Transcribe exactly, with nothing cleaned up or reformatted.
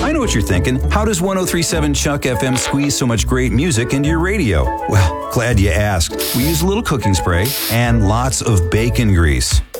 I know what you're thinking. How does one oh three point seven Chuck F M squeeze so much great music into your radio? Well, glad you asked. We use a little cooking spray and lots of bacon grease.